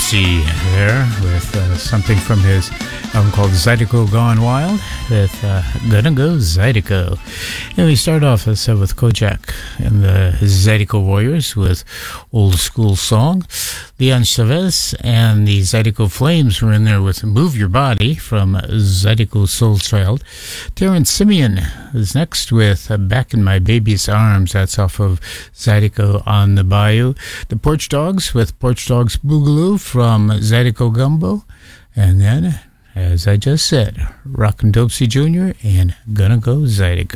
Dopsy there with something from his album called Zydeco Gone Wild with Gonna Go Zydeco. And we start off, as I said, with Kojak and the Zydeco Warriors with Old School Song. Leon Chavez and the Zydeco Flames were in there with Move Your Body from Zydeco Soul Child. Terrence Simeon is next with Back in My Baby's Arms. That's off of Zydeco on the Bayou. The Porch Dogs with Porch Dogs Boogaloo from Zydeco Gumbo. And then, as I just said, Rockin' Dopsy Jr. and Gonna Go Zydeco.